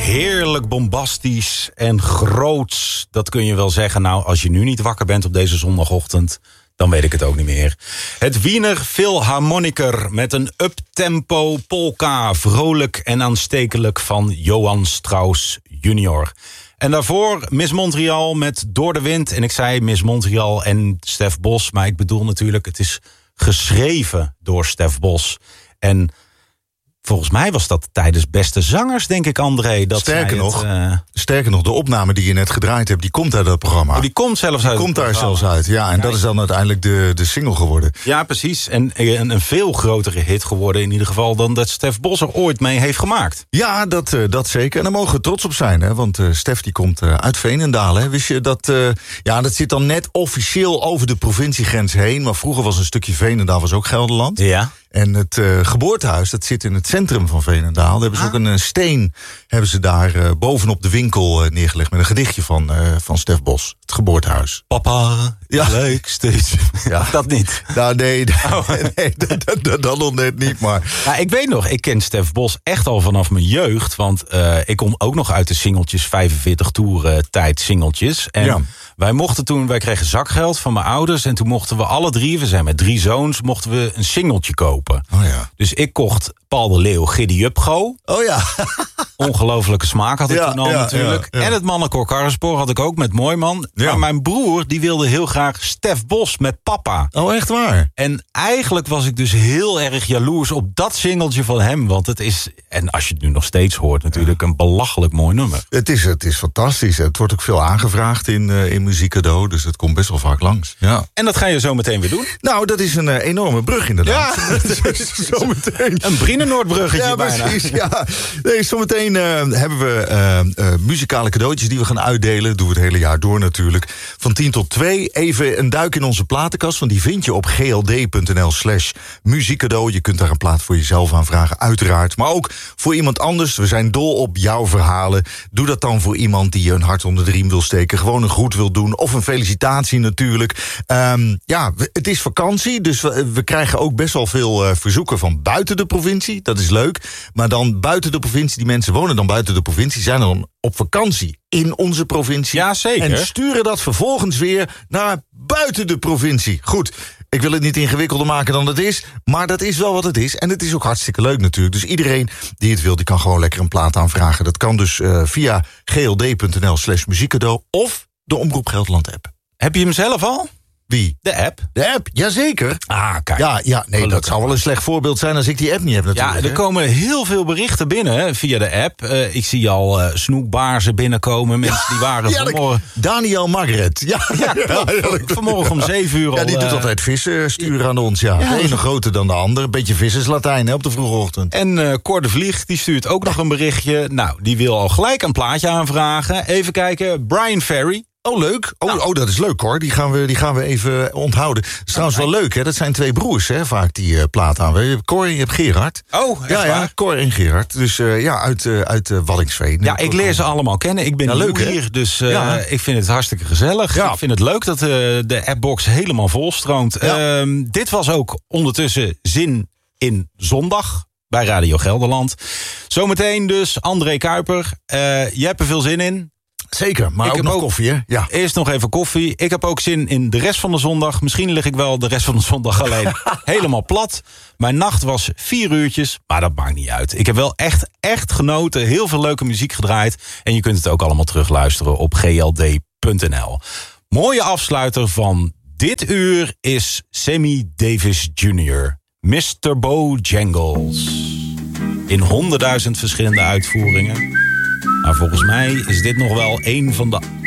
heerlijk bombastisch en groots. Dat kun je wel zeggen. Nou, als je nu niet wakker bent op deze zondagochtend, dan weet ik het ook niet meer. Het Wiener Philharmoniker met een uptempo polka. Vrolijk en aanstekelijk van Johann Strauss junior. En daarvoor Miss Montreal met Door de Wind. En ik zei Miss Montreal en Stef Bos, maar ik bedoel natuurlijk, het is geschreven door Stef Bos. En volgens mij was dat tijdens Beste Zangers, denk ik, André. Dat Sterker nog, de opname die je net gedraaid hebt, die komt uit dat programma. Oh, die komt zelfs uit. Die komt daar zelfs uit, ja. En dat is dan uiteindelijk de single geworden. Ja, precies. En een veel grotere hit geworden in ieder geval dan dat Stef Bos er ooit mee heeft gemaakt. Ja, dat zeker. En daar mogen we trots op zijn, hè. Want Stef die komt uit Veenendaal, hè. Wist je dat... dat zit dan net officieel over de provinciegrens heen. Maar vroeger was een stukje Veenendaal was ook Gelderland. Ja. En het geboortehuis, dat zit in het centrum van Veenendaal. Daar hebben ze ook een steen hebben ze daar bovenop de winkel neergelegd met een gedichtje van Stef Bos. Het geboortehuis. Papa, leuk steeds. Ja. Dat niet. Nou, nee, dat nog net niet, maar... Ja, ik weet nog, ik ken Stef Bos echt al vanaf mijn jeugd. Want ik kom ook nog uit de singeltjes, 45 toeren tijd singeltjes. En wij kregen zakgeld van mijn ouders. En toen mochten we alle drie, we zijn met 3 zoons, mochten we een singeltje kopen. Oh ja. Dus ik kocht Paul de Leeuw, Giddy Up Go. Oh ja. Ongelofelijke smaak had ik toen al natuurlijk. Ja. En het Mannenkoor Karrenspoor had ik ook met Mooi Man. Ja. Maar mijn broer die wilde heel graag Stef Bos met Papa. Oh, echt waar? En eigenlijk was ik dus heel erg jaloers op dat singeltje van hem. Want het is, en als je het nu nog steeds hoort, natuurlijk een belachelijk mooi nummer. Het is fantastisch. Het wordt ook veel aangevraagd in Muziek Cadeau. Dus het komt best wel vaak langs. Ja. En dat ga je zo meteen weer doen? Nou, dat is een enorme brug inderdaad. Ja, zo meteen. Een Brienenoordbruggetje bijna. Precies, ja. Nee, zometeen hebben we muzikale cadeautjes die we gaan uitdelen. Dat doen we het hele jaar door natuurlijk. Van 10 tot 2. Even een duik in onze platenkast. Want die vind je op gld.nl/muziekcadeau. Je kunt daar een plaat voor jezelf aanvragen, uiteraard. Maar ook voor iemand anders. We zijn dol op jouw verhalen. Doe dat dan voor iemand die je een hart onder de riem wil steken. Gewoon een groet wil doen. Of een felicitatie natuurlijk. Het is vakantie. Dus we krijgen ook best wel veel verzoeken van buiten de provincie. Dat is leuk. Maar dan buiten de provincie. Die mensen wonen dan buiten de provincie. Zijn dan op vakantie in onze provincie. Ja, zeker. En sturen dat vervolgens weer naar buiten de provincie. Goed, ik wil het niet ingewikkelder maken dan het is. Maar dat is wel wat het is. En het is ook hartstikke leuk natuurlijk. Dus iedereen die het wil, die kan gewoon lekker een plaat aanvragen. Dat kan dus via gld.nl/muziekcadeau of de Omroep Gelderland app. Heb je hem zelf al? Wie? De app? De app, jazeker. Ah, kijk. Ja, nee, dat zou wel een slecht voorbeeld zijn als ik die app niet heb natuurlijk. Ja, er komen heel veel berichten binnen via de app. Ik zie al snoekbaarzen binnenkomen. Mensen die waren vanmorgen... Daniel Margaret. Ja, vanmorgen om 7 uur al... Ja, die doet altijd vissen sturen aan ons, ja. De ene groter dan de ander. Een beetje visserslatijn, hè, op de vroege ochtend. En Cor de Vlieg, die stuurt ook nog een berichtje. Nou, die wil al gelijk een plaatje aanvragen. Even kijken, Brian Ferry. Oh, leuk. Oh, dat is leuk, hoor. Die gaan we even onthouden. Dat is trouwens wel leuk, hè. Dat zijn 2 broers, hè, vaak die plaat aan. Je hebt Cor en je hebt Gerard. Oh, echt waar? Cor en Gerard. Dus uit Waddinxveen. Ja, ik leer ze allemaal kennen. Ik ben nieuw hier, dus ik vind het hartstikke gezellig. Ja. Ik vind het leuk dat de appbox helemaal volstroomt. Ja. Dit was ook ondertussen Zin in Zondag bij Radio Gelderland. Zometeen dus André Kuiper. Je hebt er veel zin in. Zeker, maar ook nog koffie, hè? Ja. Eerst nog even koffie. Ik heb ook zin in de rest van de zondag. Misschien lig ik wel de rest van de zondag alleen helemaal plat. Mijn nacht was 4 uurtjes, maar dat maakt niet uit. Ik heb wel echt genoten. Heel veel leuke muziek gedraaid. En je kunt het ook allemaal terugluisteren op gld.nl. Mooie afsluiter van dit uur is Sammy Davis Jr. Mr. Bojangles. In 100.000 verschillende uitvoeringen. Maar volgens mij is dit nog wel een van de